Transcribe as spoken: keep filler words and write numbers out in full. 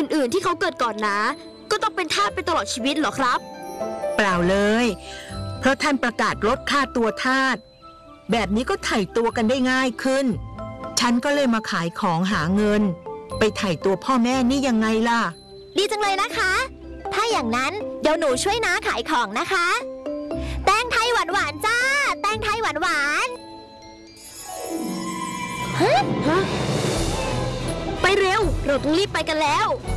อื่นๆที่เขาเกิดก่อนนะก็ต้องเป็นทาสไปตลอดชีวิตเหรอครับเปล่าเลยเพราะท่านประกาศลดค่าตัวทาสแบบนี้ก็ไถ่ตัวกันได้ง่ายขึ้นฉันก็เลยมาขายของหาเงินไปไถ่ตัวพ่อแม่นี่ยังไงล่ะดีจังเลยนะคะถ้าอย่างนั้นเดี๋ยวหนูช่วยน้าขายของนะคะแตงไทยหวานหวานจ้าแตงไทยหวานหวานฮะฮะไปเร็วเราต้องรีบไปกันแล้ว